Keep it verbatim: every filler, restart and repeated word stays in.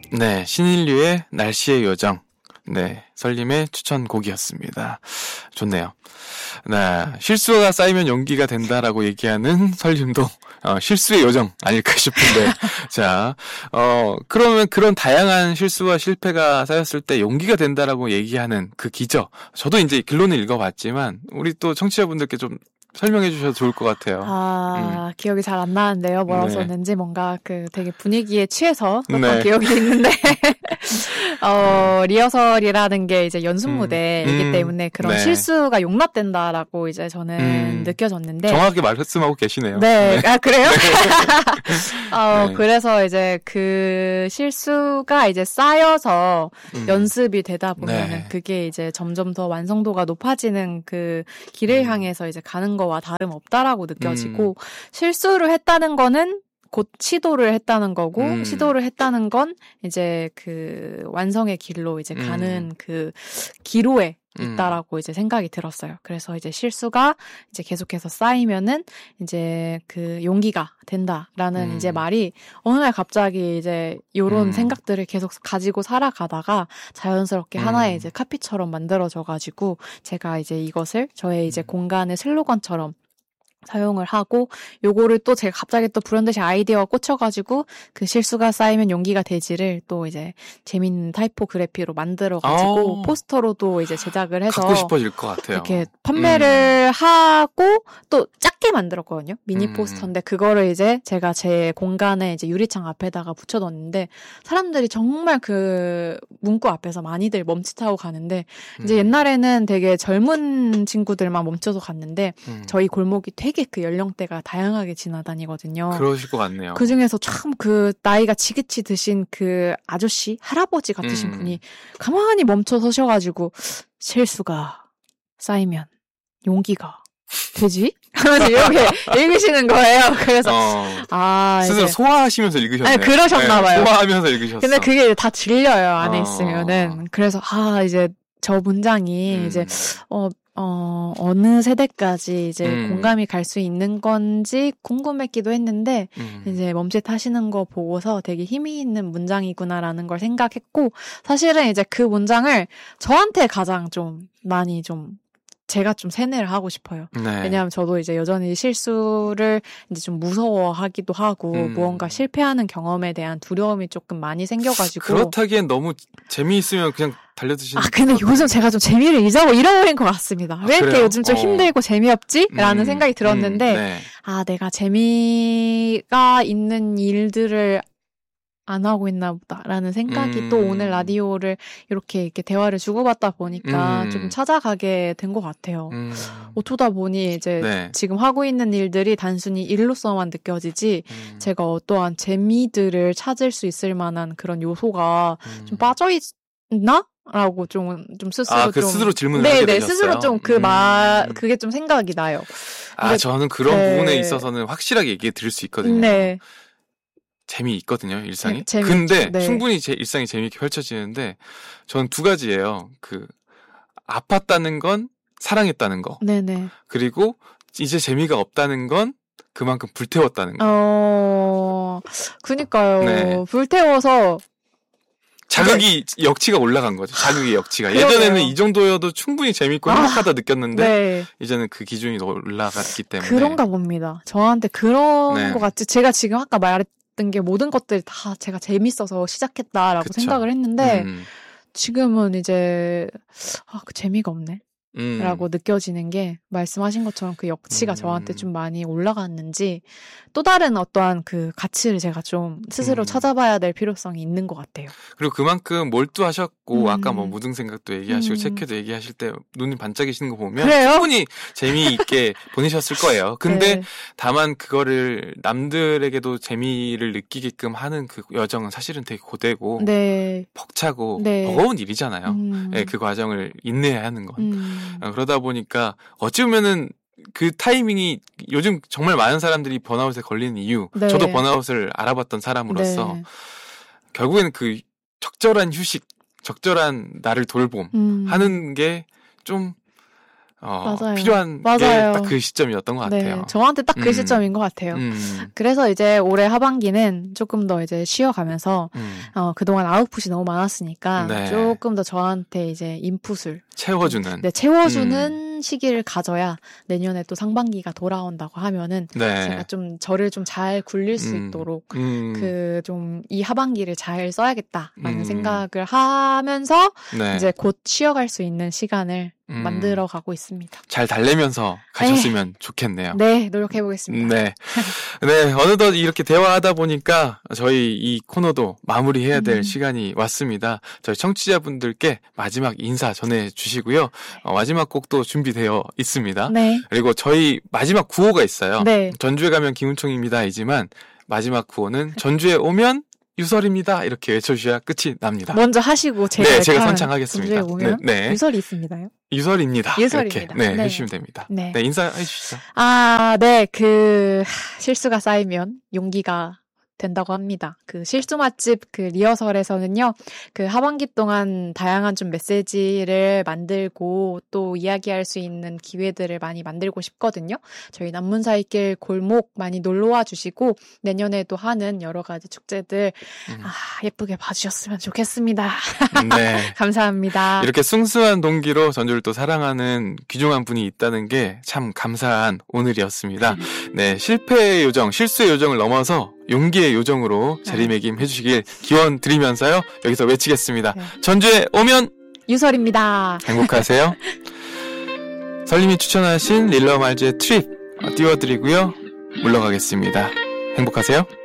네, 신인류의 날씨의 요정. 네, 설림의 추천곡이었습니다. 좋네요. 네, 실수가 쌓이면 용기가 된다라고 얘기하는 설림도 어, 실수의 요정 아닐까 싶은데 자, 어 그러면 그런 다양한 실수와 실패가 쌓였을 때 용기가 된다라고 얘기하는 그 기적, 저도 이제 글로는 읽어봤지만 우리 또 청취자분들께 좀 설명해 주셔도 좋을 것 같아요. 아, 음. 기억이 잘 안 나는데요. 뭐라고 네. 썼는지 뭔가 그 되게 분위기에 취해서 썼던 네. 기억이 있는데, 어, 리허설이라는 게 이제 연습 무대이기 음. 때문에 그런 네. 실수가 용납된다라고 이제 저는 음. 느껴졌는데. 정확하게 말씀하고 계시네요. 네. 네. 아, 그래요? 네. 어, 네. 그래서 이제 그 실수가 이제 쌓여서 음. 연습이 되다 보면은 네. 그게 이제 점점 더 완성도가 높아지는 그 길을 음. 향해서 이제 가는 거와 다름없다라고 느껴지고 음. 실수를 했다는 거는 곧 시도를 했다는 거고 음. 시도를 했다는 건 이제 그 완성의 길로 이제 음. 가는 그 기로에 있다라고 음. 이제 생각이 들었어요. 그래서 이제 실수가 이제 계속해서 쌓이면은 이제 그 용기가 된다라는 음. 이제 말이 어느 날 갑자기 이제 요런 음. 생각들을 계속 가지고 살아가다가 자연스럽게 음. 하나의 이제 카피처럼 만들어져가지고 제가 이제 이것을 저의 이제 음. 공간의 슬로건처럼 사용을 하고 요거를 또 제가 갑자기 또 불현듯이 아이디어가 꽂혀가지고 그 실수가 쌓이면 용기가 되지를 또 이제 재밌는 타이포그래피로 만들어가지고 오. 포스터로도 이제 제작을 해서 갖고 싶어질 것 같아요. 이렇게 판매를 음. 하고 또 작게 만들었거든요. 미니 음. 포스터인데 그거를 이제 제가 제 공간에 이제 유리창 앞에다가 붙여뒀는데 사람들이 정말 그 문구 앞에서 많이들 멈칫하고 가는데 음. 이제 옛날에는 되게 젊은 친구들만 멈춰서 갔는데 음. 저희 골목이 되게 되게 그 연령대가 다양하게 지나다니거든요. 그러실 것 같네요. 그 중에서 참 그 나이가 지긋이 드신 그 아저씨, 할아버지 같으신 음. 분이 가만히 멈춰 서셔가지고 실수가 쌓이면 용기가 되지? 하면서 이렇게 읽으시는 거예요. 그래서 어. 아 스스로 이제. 소화하시면서 읽으셨네요. 아니, 그러셨나봐요. 네, 소화하면서 읽으셨어. 근데 그게 다 들려요. 안에 어. 있으면은. 그래서 아 이제 저 문장이 음. 이제 어 어, 어느 세대까지 이제 음. 공감이 갈 수 있는 건지 궁금했기도 했는데, 음. 이제 멈칫하시는 거 보고서 되게 힘이 있는 문장이구나라는 걸 생각했고, 사실은 이제 그 문장을 저한테 가장 좀 많이 좀 제가 좀 세뇌를 하고 싶어요. 네. 왜냐하면 저도 이제 여전히 실수를 이제 좀 무서워하기도 하고 음. 무언가 실패하는 경험에 대한 두려움이 조금 많이 생겨가지고 그렇다기엔 너무 재미있으면 그냥 달려드시는. 아 근데 요즘 제가 좀 재미를 잊어 잃어버린 것 같습니다. 왜 아, 이렇게 그래요? 요즘 좀 어. 힘들고 재미없지? 라는 음. 생각이 들었는데 음. 네. 아 내가 재미가 있는 일들을 안 하고 있나 보다라는 생각이 음. 또 오늘 라디오를 이렇게 이렇게 대화를 주고받다 보니까 음. 좀 찾아가게 된 것 같아요. 음. 어쩌다 보니 이제 네. 지금 하고 있는 일들이 단순히 일로서만 느껴지지 음. 제가 어떠한 재미들을 찾을 수 있을 만한 그런 요소가 음. 좀 빠져있나? 라고 좀, 좀 스스로 아, 그 좀. 스스로 질문을 네, 하게 네, 되셨어요? 스스로 좀 그 말, 음. 그게 좀 생각이 나요. 아, 저는 그런 네. 부분에 있어서는 확실하게 얘기해 드릴 수 있거든요. 네. 재미있거든요, 일상이. 재, 근데 네. 충분히 제 일상이 재미있게 펼쳐지는데 저는 두 가지예요. 그 아팠다는 건 사랑했다는 거. 네네. 그리고 이제 재미가 없다는 건 그만큼 불태웠다는 거. 어, 그니까요. 네. 불태워서 자극이 네. 역치가 올라간 거죠. 자극의 역치가. 그러네요. 예전에는 이 정도여도 충분히 재밌고 아, 행복하다 느꼈는데 네. 이제는 그 기준이 올라갔기 때문에 그런가 봅니다. 저한테 그런 네. 것 같지. 제가 지금 아까 말했던 게 모든 것들이 다 제가 재밌어서 시작했다라고 그쵸. 생각을 했는데 음. 지금은 이제 아, 그 재미가 없네. 음. 라고 느껴지는 게 말씀하신 것처럼 그 역치가 음. 저한테 좀 많이 올라갔는지 또 다른 어떠한 그 가치를 제가 좀 스스로 음. 찾아봐야 될 필요성이 있는 것 같아요. 그리고 그만큼 몰두하셨고 음. 아까 뭐 무등생각도 얘기하시고 음. 체크도 얘기하실 때 눈이 반짝이시는 거 보면 그래요? 충분히 재미있게 보내셨을 거예요. 근데 네. 다만 그거를 남들에게도 재미를 느끼게끔 하는 그 여정은 사실은 되게 고되고 네. 벅차고 네. 버거운 일이잖아요. 음. 네, 그 과정을 인내해야 하는 건. 음. 그러다 보니까 어찌 보면은 그 타이밍이 요즘 정말 많은 사람들이 번아웃에 걸리는 이유 네. 저도 번아웃을 알아봤던 사람으로서 네. 결국에는 그 적절한 휴식 적절한 나를 돌봄 음. 하는 게 좀 어, 맞아요. 필요한 게 딱 그 시점이었던 것 네, 같아요. 저한테 딱 그 음. 시점인 것 같아요. 음. 그래서 이제 올해 하반기는 조금 더 이제 쉬어가면서 음. 어, 그동안 아웃풋이 너무 많았으니까 네. 조금 더 저한테 이제 인풋을 채워주는. 네, 채워주는 음. 시기를 가져야 내년에 또 상반기가 돌아온다고 하면은 네. 제가 좀 저를 좀 잘 굴릴 수 음. 있도록 음. 그 좀 이 하반기를 잘 써야겠다라는 음. 생각을 하면서 네. 이제 곧 쉬어갈 수 있는 시간을 음. 만들어가고 있습니다. 잘 달래면서 가셨으면 네. 좋겠네요. 네, 노력해보겠습니다. 네. 네, 어느덧 이렇게 대화하다 보니까 저희 이 코너도 마무리해야 될 음. 시간이 왔습니다. 저희 청취자분들께 마지막 인사 전해주시고요. 어, 마지막 곡도 준비되어 있습니다. 네. 그리고 저희 마지막 구호가 있어요. 네. 전주에 가면 김은총입니다이지만 마지막 구호는 전주에 오면 유설입니다. 이렇게 외쳐주셔야 끝이 납니다. 먼저 하시고 제가 네, 제가 선창하겠습니다. 전주에 오면 네, 네. 유설이 있습니다요? 유설입니다. 유설입니다. 이렇게 네, 네. 해주시면 됩니다. 네, 네 인사해 주시죠. 아, 네, 그 실수가 쌓이면 용기가 된다고 합니다. 그 실수 맛집 그 리허설에서는요, 그 하반기 동안 다양한 좀 메시지를 만들고 또 이야기할 수 있는 기회들을 많이 만들고 싶거든요. 저희 남문사이길 골목 많이 놀러와 주시고 내년에도 하는 여러 가지 축제들 음. 아, 예쁘게 봐주셨으면 좋겠습니다. 네, 감사합니다. 이렇게 순수한 동기로 전주를 또 사랑하는 귀중한 분이 있다는 게 참 감사한 오늘이었습니다. 네, 실패의 요정, 실수의 요정을 넘어서 용기의 요정으로 자리매김 해주시길 기원 드리면서요. 여기서 외치겠습니다. 네. 전주에 오면 유설입니다. 행복하세요. 설님이 추천하신 릴러 말즈의 트립 띄워드리고요. 물러가겠습니다. 행복하세요.